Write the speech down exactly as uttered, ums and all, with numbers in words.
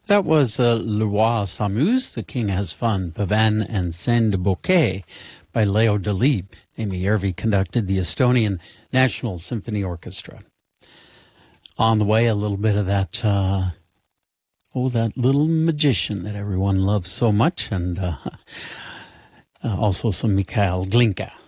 That was uh, Le Roi s'amuse, The King Has Fun, Pavan and Scène de Bouquet by Leo Delibes. Amy Järvi conducted the Estonian National Symphony Orchestra. On the way, a little bit of that, uh, oh, that little magician that everyone loves so much, and uh, uh, also some Mikhail Glinka.